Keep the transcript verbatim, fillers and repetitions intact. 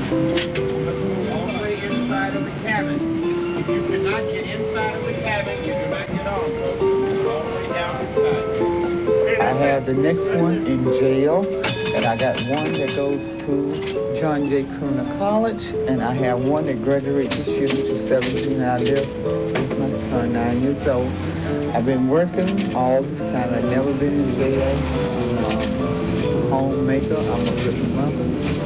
Let's go all the way inside of the cabin. If you cannot get inside of the cabin, you do not get on, folks. Go all the way down inside. I have the next one in jail, and I got one that goes to John J. Crooner College, and I have one that graduates this year, which is seventeen. I live with my son, nine years old. I've been working all this time. I've never been in jail. I'm a homemaker. I'm a good mother.